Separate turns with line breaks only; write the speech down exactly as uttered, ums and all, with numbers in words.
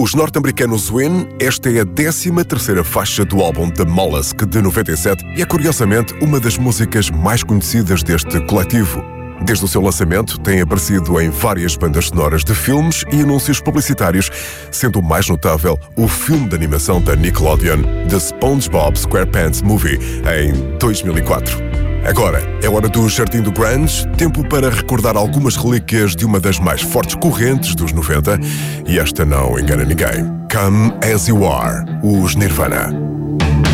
Os norte-americanos Win, esta é a décima terceira faixa do álbum The Mollusk de noventa e sete e é curiosamente uma das músicas mais conhecidas deste coletivo. Desde o seu lançamento, tem aparecido em várias bandas sonoras de filmes e anúncios publicitários, sendo o mais notável o filme de animação da Nickelodeon, The SpongeBob SquarePants Movie, em dois mil e quatro. Agora, é hora do Jardim do Grunge, tempo para recordar algumas relíquias de uma das mais fortes correntes dos noventa, e esta não engana ninguém. Come As You Are, os Nirvana.